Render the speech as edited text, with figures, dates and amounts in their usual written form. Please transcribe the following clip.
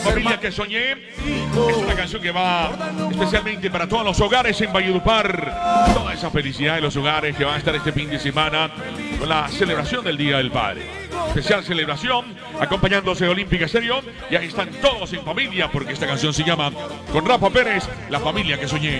Familia que soñé, es una canción que va especialmente para todos los hogares en Valledupar. Toda esa felicidad de los hogares que van a estar este fin de semana con la celebración del Día del Padre. Especial celebración, acompañándose de Olímpica Estéreo. Y ahí están todos en familia, porque esta canción se llama, con Rafa Pérez, La Familia que Soñé.